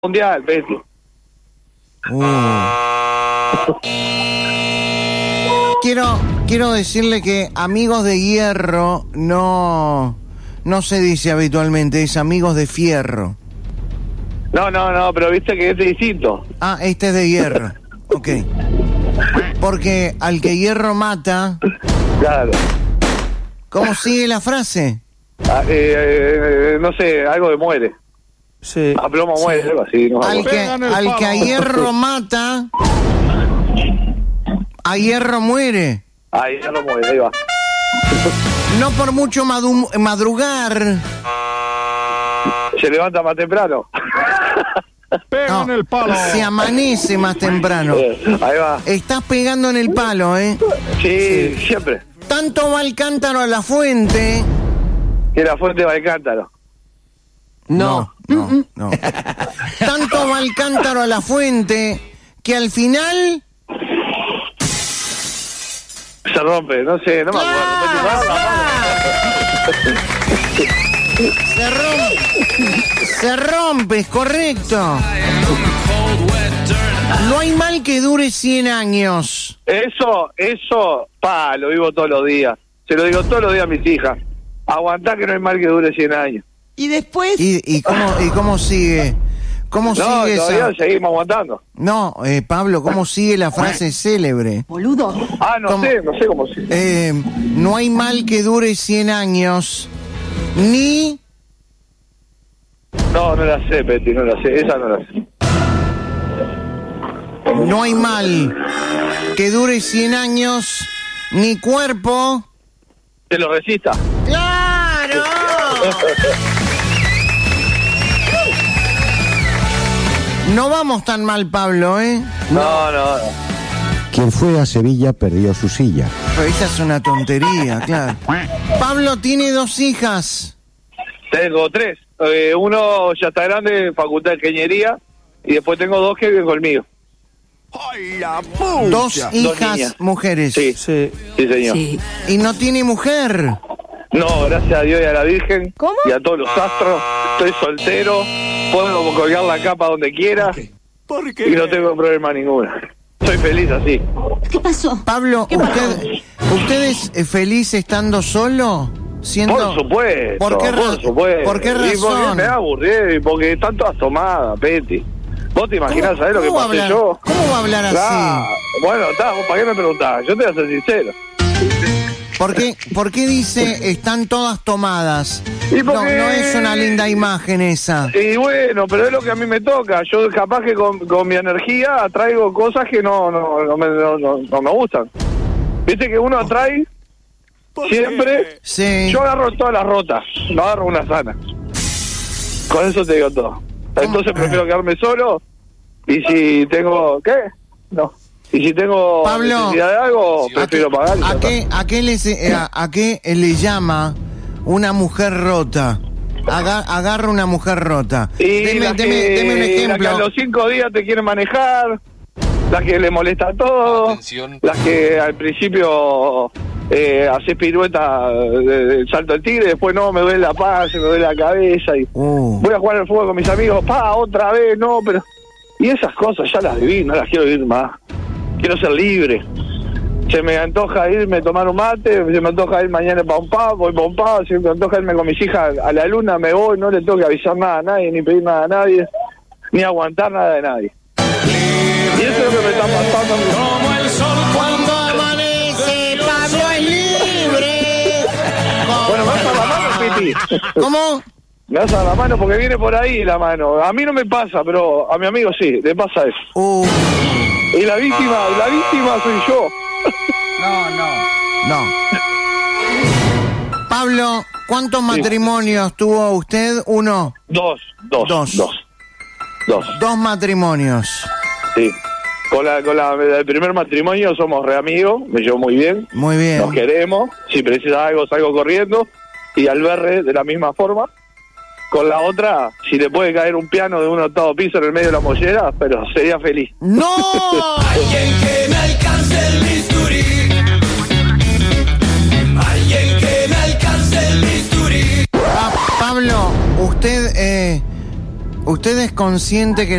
mundial, Betty. Quiero decirle que amigos de hierro no se dice habitualmente, es amigos de fierro. No, pero viste que este es distinto. Ah, este es de hierro. Ok. Porque al que hierro mata... Claro. ¿Cómo sigue la frase? No sé, algo de muere. Sí. A plomo muere, algo así. No, Al que a hierro mata, a hierro muere. Ahí ya no muere, ahí va. No por mucho madrugar. Se levanta más temprano. Pega en el palo. Se amanece más temprano. Ahí va. Estás pegando en el palo, ¿eh? Sí, siempre. Tanto va el cántaro a la fuente. Que la fuente va al cántaro. No. Tanto va el cántaro a la fuente que al final... Se rompe, no sé, no me acuerdo. Se rompe, es correcto. No hay mal que dure 100 años. Eso, lo vivo todos los días. Se lo digo todos los días a mis hijas. Aguantá que no hay mal que dure 100 años. ¿Y después? ¿Y cómo sigue? ¿Cómo sigue todavía esa? seguimos aguantando. No, Pablo, ¿cómo sigue la frase célebre? Boludo. No sé cómo sigue. No hay mal que dure 100 años, ni... No la sé, Peti, no la sé. Esa no la sé. No hay mal que dure 100 años, ni cuerpo... ¿Te lo resista? ¡Claro! No vamos tan mal, Pablo, ¿eh? No. Quien fue a Sevilla perdió su silla. Pero esa es una tontería, claro. Pablo tiene 2 hijas. Tengo 3. Uno ya está grande, facultad de ingeniería, y después tengo 2 que viven conmigo. 2 hijas niñas. mujeres. Sí, señor. Sí. ¿Y no tiene mujer? No, gracias a Dios y a la Virgen. ¿Cómo? Y a todos los astros. Estoy soltero, puedo colgar la capa donde quiera. ¿Por qué? Y no tengo problema ninguno. Soy feliz así. ¿Qué pasó? Pablo, ¿Qué pasó? ¿usted es feliz estando solo? Siendo... Por supuesto. ¿Por qué supuesto. ¿Por qué Y porque razón? me aburrí, porque están todas tomadas, Peti. ¿Vos te imaginás, sabés lo que ¿Cómo pasé hablar? yo? ¿Cómo va a hablar así? Bueno, ¿vos ¿para qué me preguntás? Yo te voy a ser sincero. ¿Por qué dice están todas tomadas? Y porque- No es una linda imagen esa. Y bueno, pero es lo que a mí me toca. Yo capaz que con mi energía atraigo cosas que no me gustan. Viste que uno atrae siempre. Sí. Yo agarro todas las rotas, no agarro una sana. Con eso te digo todo. Entonces prefiero quedarme solo. Y si tengo... ¿Qué? No. Y si tengo Pablo, necesidad de algo, prefiero pagar. Y ya está. ¿A qué le llama una mujer rota? Agarra una mujer rota. Y Deme las un que ejemplo. a los 5 días te quieren manejar, las que le molesta todo, Atención. las que al principio haces pirueta del salto del tigre, después no, me duele la panza, me duele la cabeza y voy a jugar al fútbol con mis amigos, otra vez, no, pero... Y esas cosas ya las viví, no las quiero vivir más. Quiero ser libre. Se me antoja irme a tomar un mate, se me antoja ir mañana para un pub, voy para un pub, se me antoja irme con mis hijas a la luna, me voy, no le tengo que avisar nada a nadie, ni pedir nada a nadie, ni aguantar nada de nadie. Y eso es lo que me está pasando. Cuando amanece, Pablo es libre. Bueno, me vas a la mano, Piti. ¿Cómo? Me vas a la mano porque viene por ahí la mano. A mí no me pasa, pero a mi amigo sí, le pasa eso. Y la víctima soy yo. No. Pablo, ¿cuántos matrimonios tuvo usted? ¿Uno? Dos. 2 matrimonios. Sí. Con el primer matrimonio somos re amigos, me llevo muy bien. Muy bien. Nos queremos, si precisa algo salgo corriendo. Y al verre de la misma forma. Con la otra, si le puede caer un piano de un 8º piso en el medio de la mollera, pero sería feliz. ¡No! Alguien que me alcance el bisturí. Alguien que me alcance el bisturí. Pablo, usted ¿Usted es consciente que